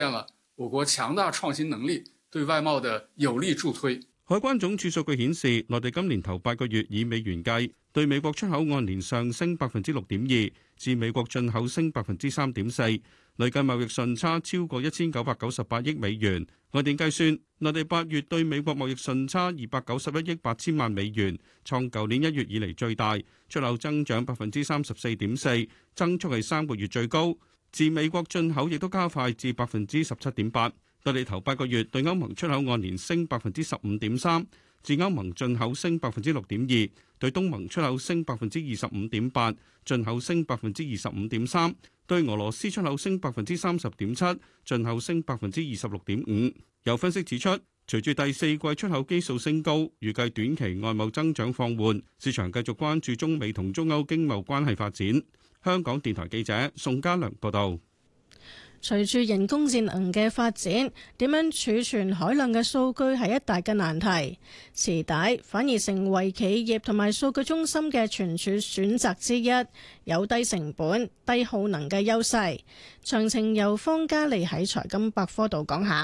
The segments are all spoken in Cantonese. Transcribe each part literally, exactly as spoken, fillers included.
了我國強大創新能力對外貿的有力助推。 海關總署數據顯示，內地今年頭八個月以美元計，對美國出口按年上升百分之六點二，至美國進口升百分之三點四，累計貿易順差超過一千九百九十八億美元。按年計算，內地八月對美國貿易順差二百九十一億八千萬美元，創舊年一月以嚟最大，出口增長百分之三十四點四，增速係三個月最高。自美國進口亦都加快至百分之十七點八。內地頭八個月對歐盟出口按年升百分之十五點三，自歐盟進口升百分之六點二，對東盟出口升百分之二十五點八，進口升百分之二十五點三，對俄羅斯出口升百分之三十點七，進口升百分之二十六點五。有分析指出，隨住第四季出口基數升高，預計短期外貿增長放緩，市場繼續關注中美同中歐經貿關係發展。香港電台記者宋家良報道。 隨住人工智能嘅發展，點樣儲存海量嘅數據係一大嘅難題。磁帶反而成為企業同埋數據中心嘅存儲選擇之一，有低成本、低耗能嘅優勢。詳情由方嘉利喺財金百科度講下。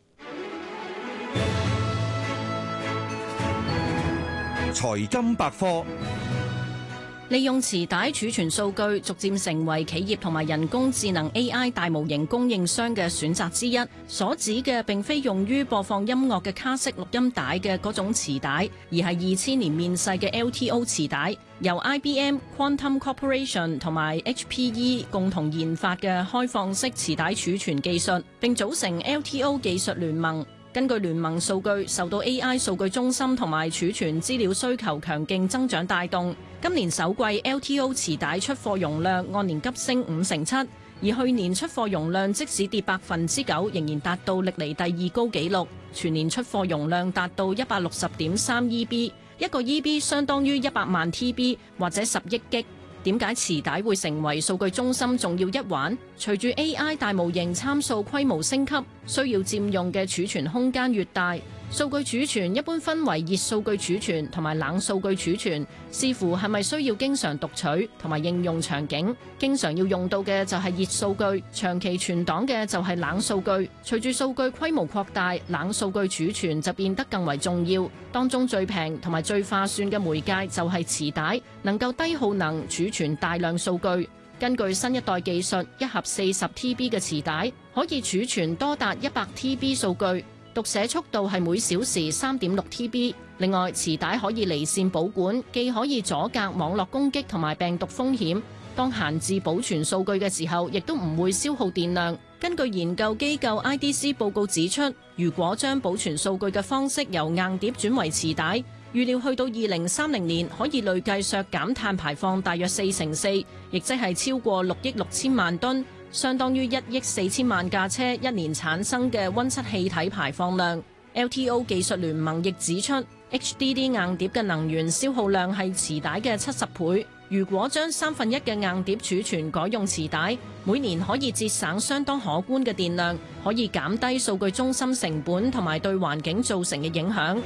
財金百科。 利用磁帶儲存數據，逐漸成為企業同埋人工智能 A I 大模型供應商嘅選擇之一。所指嘅並非用於播放音樂嘅卡式錄音帶嘅嗰種磁帶，而係二千年面世嘅 L T O 磁帶，由 I B M、Quantum Corporation 同埋 H P E 共同研發嘅開放式磁帶儲存技術，並組成 L T O 技術聯盟。根據聯盟數據，受到 A I 數據中心同埋儲存資料需求強勁增長帶動，今年首季 L T O 磁帶出貨容量按年急升五成七，而去年出貨容量即使跌百分之九，仍然達到歷嚟第二高紀錄，全年出貨容量達到一百六十點三 E B， 一個 E B 相當於一百萬 T B 或者十億 G。點解磁帶會成為數據中心重要一環？隨住 A I 大模型參數規模升級，需要佔用嘅儲存空間越大。數據儲存一般分為熱數據儲存同埋冷數據儲存，視乎係咪需要經常讀取同埋應用場景。經常要用到嘅就係熱數據，長期存檔嘅就係冷數據。隨住數據規模擴大，冷數據儲存就變得更為重要。當中最平同埋最划算嘅媒介就係磁帶，能夠低耗能儲存大量數據。根據新一代技術，一盒四十 T B 嘅磁帶可以儲存多達一百 T B 數據。讀寫速度係每小時 三點六 T B。 另外，磁帶可以離線保管，既可以阻隔網絡攻擊同埋病毒風險。當閒置保存數據嘅時候，亦都唔會消耗電量。根據研究機構 I D C 報告指出，如果將保存數據嘅方式由硬碟轉為磁帶，預料去到二零三零年可以累計削減碳排放大約四成四，亦即係超過六億六千萬噸。相當於一億四千萬架車一年產生嘅溫室氣體排放量。L T O 技術聯盟亦指出 ，H D D 硬碟嘅能源消耗量係磁帶嘅七十倍。如果將三分一嘅硬碟儲存改用磁帶，每年可以節省相當可觀嘅電量，可以減低數據中心成本同埋對環境造成嘅影響。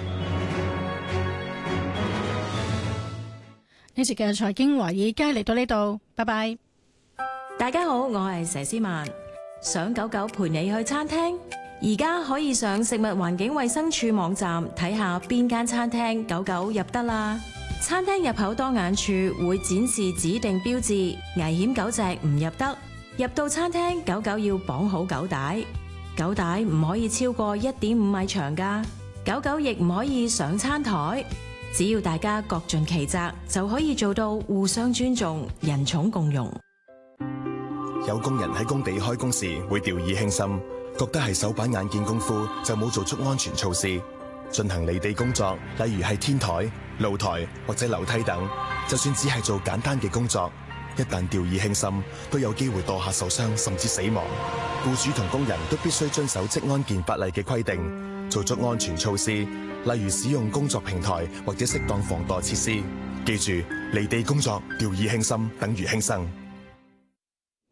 呢節嘅財經華爾街嚟到呢度，拜拜。 大家好，我係佘詩曼。想狗狗陪你去餐廳，而家可以上食物環境衛生署網站睇下邊間餐廳狗狗入得啦。餐廳入口當眼處會展示指定標誌，危險狗隻唔入得。入到餐廳，狗狗要綁好狗帶，狗帶唔可以超過一點五米長㗎。狗狗亦唔可以上餐台。只要大家各盡其責，就可以做到互相尊重、人寵共融。 有工人喺工地開工時會掉以輕心，覺得係手板眼見功夫，就冇做足安全措施。進行離地工作，例如係天台、露台或者樓梯等，就算只係做簡單嘅工作，一旦掉以輕心，都有機會墮下受傷甚至死亡。僱主同工人都必須遵守職安健法例嘅規定，做足安全措施，例如使用工作平台或者適當防墮設施。記住，離地工作掉以輕心等於輕生。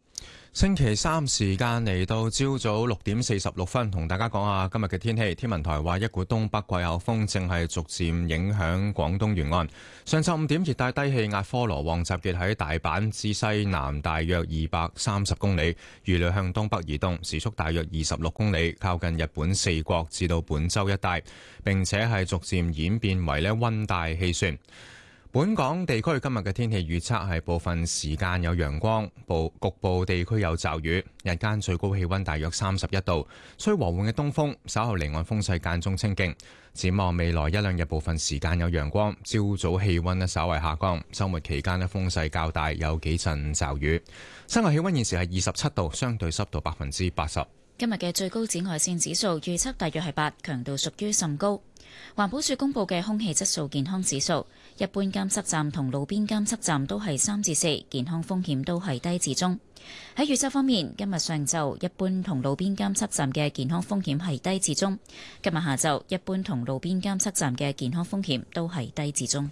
星期三時間嚟到朝早六點四十六分，同大家講下今日嘅天氣。天文台話一股東北季候風正係逐漸影響廣東沿岸。上晝五點，熱帶低氣壓科羅旺集結喺大阪之西南大約二百三十公里，預料向東北移動，時速大約二十六公里，靠近日本四國至到本州一帶，並且係逐漸演變為咧溫帶氣旋。本港地區今日嘅天氣預測係部分時間有陽光，部局部地區有驟雨，日間最高氣溫大約三十一度，吹和緩嘅東風，稍後離岸風勢間中清勁。展望未來一兩日部分時間有陽光，朝早氣溫咧稍為下降，週末期間咧風勢較大，有幾陣驟雨。室外氣溫現時係二十七度，相對濕度百分之八十。 今日嘅最高紫外線指數預測大約係八，強度屬於甚高。環保署公布嘅空氣質素健康指數，一般監測站同路邊監測站都係三至四，健康風險都係低至中。喺預測方面，今日上晝一般同路邊監測站嘅健康風險係低至中，今日下晝一般同路邊監測站嘅健康風險都係低至中。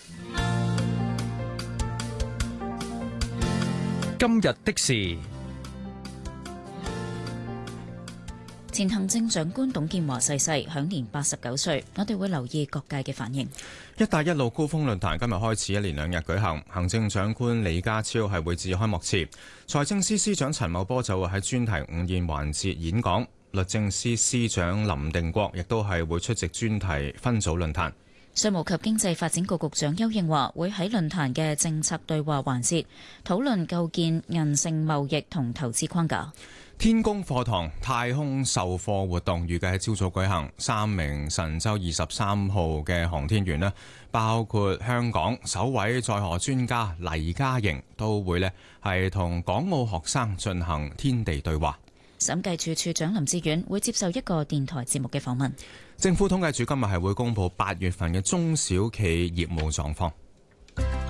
今日的事， 前行政長官董建華逝世，享年八十九歲。我哋會留意各界嘅反應。 一帶一路高峰論壇今日開始，一連兩日舉行。行政長官李家超係會致開幕詞，財政司司長陳茂波就會喺專題午宴環節演講，律政司司長林定國亦都係會出席專題分組論壇。 商務及經濟發展局局長邱應華會喺論壇嘅政策對話環節討論構建韌性貿易同投資框架。 天宮課堂太空授課活動預計喺朝早舉行，三名神舟二十三號嘅航天員咧，包括香港首位載荷專家黎嘉瑩，都會咧係同港澳學生進行天地對話。 審計處處長林志遠會接受一個電台節目嘅訪問。 政府統計處今日係會公布八月份嘅中小企業務狀況。